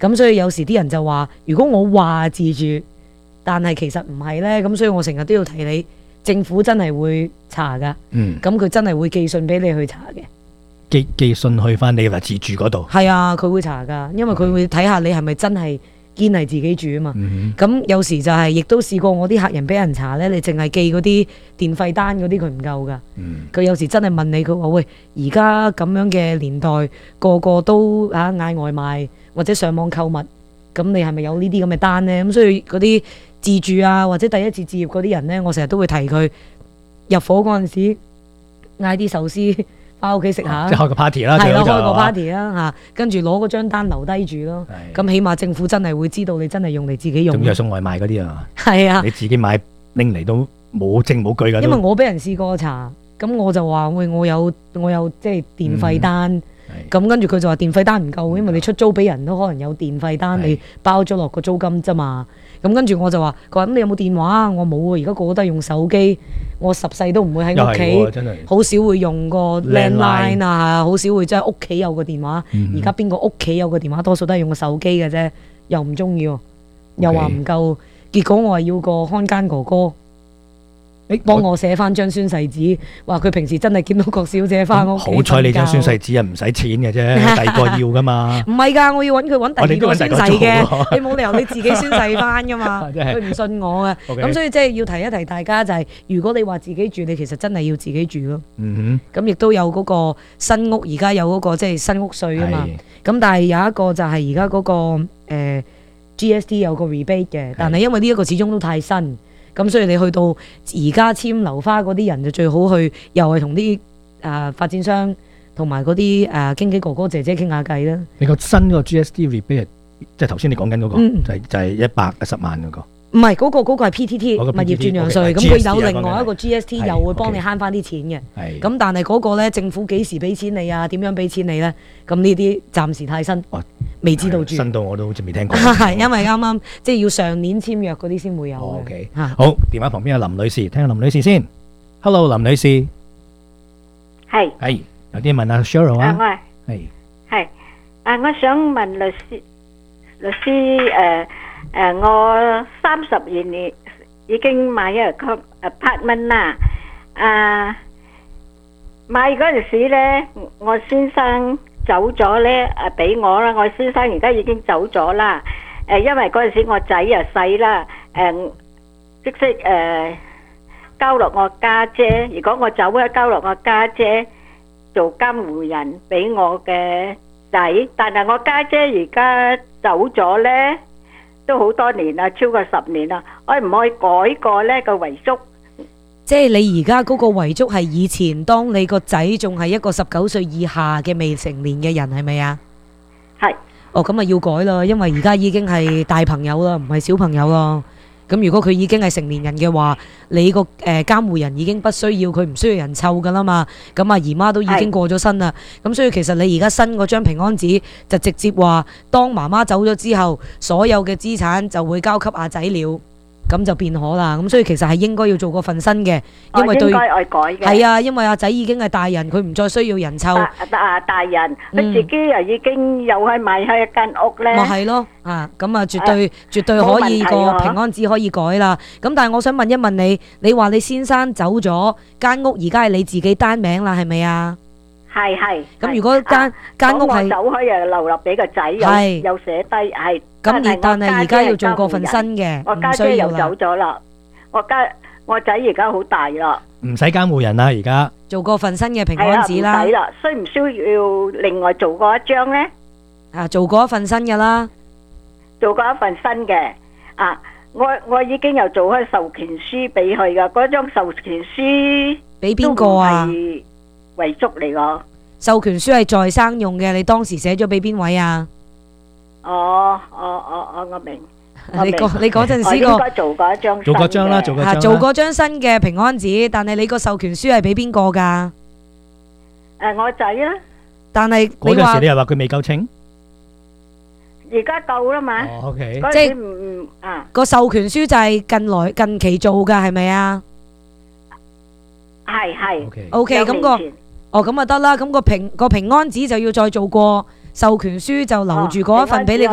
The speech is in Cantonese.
咁所以有時啲人就話，如果我話自住，但係其實唔係呢，咁所以我成日都要提你，政府真係會查㗎。咁佢真係會寄信俾你去查嘅。 寄信去翻你話自住嗰度。 係啊，佢會查㗎，因為佢會睇下你係咪真係堅係自己住啊嘛。咁有時就係亦都試過我啲客人俾人查呢，你淨係寄嗰啲電費單嗰啲佢唔夠㗎。佢有時真係問你，佢話喂，而家咁樣嘅年代，個個都嗌外賣或者上網購物，咁你係咪有呢啲咁嘅單呢？咁所以嗰啲自住啊或者第一次置業嗰啲人呢，我成日都會提佢入伙嗰陣時嗌啲壽司翻屋企食下， 即係開個 party 啦， 係咯，開個 party 啦嚇，跟住攞嗰張單留低住咯。咁起碼政府真係會知道你真係用嚟自己用。 仲要係送外賣嗰啲啊？ 係啊， 你自己買拎嚟都冇證冇據㗎。 因為我俾人試過查，咁我就話喂，我有即係電費單，咁跟住佢就話電費單唔夠，因為你出租俾人都可能有電費單，你包咗落個租金啫嘛。咁跟住我就話，佢話咁你有冇電話啊？我冇啊，而家個個都係用手機，我十世都唔會喺屋企，好少會用個 landline 啊，好少會即係屋企有個電話。而家邊個屋企有個電話，多數都係用個手機嘅啫，又唔中意，又話唔夠，結果我係要個看更哥哥。幫我寫翻張宣誓紙，話佢平時真係見到郭小姐翻屋企。好彩你張宣誓紙啊，唔使錢嘅啫，第二個要噶嘛。 唔係㗎，我要揾佢揾第二個宣誓嘅，你冇理由你自己宣誓翻㗎嘛。佢唔信我嘅，咁所以即係要提一提大家就係，如果你話自己住，你其實真係要自己住咯。咁亦都有嗰個新屋，而家有嗰個即係新屋稅啊嘛。咁但係有一個就係而家嗰個GST 有個 rebate 嘅，但係因為呢一個始終都太新。咁所以你去到而家簽樓花嗰啲人就最好去，又係同啲發展商同埋嗰啲經紀哥哥姐姐傾下偈啦。 你個新嗰個 GST rebate， 即係頭先你講緊嗰個，就係110萬嗰個。唔係嗰個係 PTT 物業轉讓稅，咁佢有另外一個 GST 又會幫你慳翻啲錢嘅。咁但係嗰個咧，政府幾時俾錢你啊？點樣俾錢你咧？咁呢啲暫時太新，未知道住。 新到我都好似未聽過。 係因為啱啱即係要上年簽約嗰啲先會有。 OK，好，電話旁邊有林女士，聽下林女士先。Hello， 林女士。 係。 係，有啲問阿 Cheryl 啊。 係。我想問律師我32年已經買一個 apartment 啦。買嗰陣時咧，我先生走咗咧，俾我啦。我先生而家已經走咗啦。因為嗰陣時我仔又細啦，即係交落我家姐。如果我走咧，交落我家姐做監護人俾我嘅仔。但係我家姐而家走咗咧。都好多年啦，超過10年啦，可唔可以改過呢個遺囑？ 即係你而家嗰個遺囑係以前當你個仔仲係一個19歲以下嘅未成年嘅人，係咪啊？ 係。 哦，咁啊要改啦，因為而家已經係大朋友啦，唔係小朋友咯。咁如果佢已經係成年人嘅話，你個監護人已經不需要，佢唔需要人湊噶啦嘛。咁啊姨媽都已經過咗身啦。咁所以其實你而家新嗰張平安紙就直接話，當媽媽走咗之後，所有嘅資產就會交給阿仔了。咁就變可啦。咁所以其實係應該要做個份新嘅，因為對應該愛改嘅。 係啊，因為阿仔已經係大人，佢唔再需要人湊。 大人，佢自己又已經又係買開一間屋咧。 咪係咯，咁啊絕對可以個平安紙可以改啦。咁但係我想問一問你，你話你先生走咗，間屋而家係你自己單名啦，係咪啊？ 係。 咁如果間屋係走開又留落俾個仔，又寫低係。 咁但係而家要做過份新嘅， 我家姐又走咗啦。我仔而家好大啦， 唔使監護人啦，而家做過份新嘅平安紙啦。 唔使啦，需唔需要另外做過一張咧？ 做過一份新嘅啦， 做過一份新嘅。我已經有做開授權書俾佢噶，嗰張授權書俾邊個啊？ 遺囑嚟個授權書係在生用嘅，你當時寫咗俾邊位啊？ 我明。 你嗰陣時應該做過一張新嘅， 做過張啦， 做過張新嘅平安紙，但係你個授權書係俾邊個噶？ 我仔啦。 但係嗰陣時你又話佢未夠稱， 而家夠啦嘛 ？OK， 即係個授權書就係近期做噶，係咪啊？ 係。 OK，咁咁啊得啦，咁個平安紙就要再做過。授權書就留住嗰一份俾你。